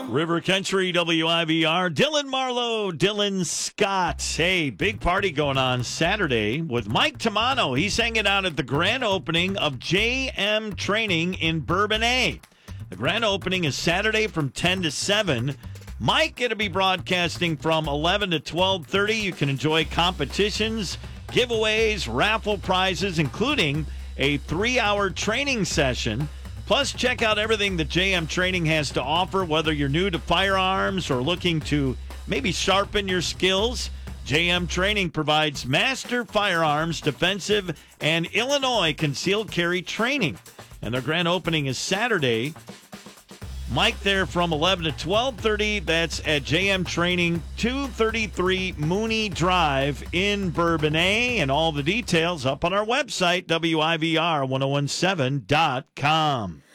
River Country, WIVR, Dylan Marlowe, Dylan Scott. Hey, big party going on Saturday with Mike Tamano. He's hanging out at the grand opening of JM Training in Bourbonnais. The grand opening is Saturday from 10 to 7. Mike going to be broadcasting from 11 to 12:30. You can enjoy competitions, giveaways, raffle prizes, including a 3-hour training session. Plus, check out everything that JM Training has to offer, whether you're new to firearms or looking to maybe sharpen your skills. JM Training provides master firearms, defensive, and Illinois concealed carry training. And their grand opening is Saturday. Mike there from 11 to 12:30. That's at JM Training, 233 Mooney Drive in Bourbonnais. And all the details up on our website, WIVR1017.com.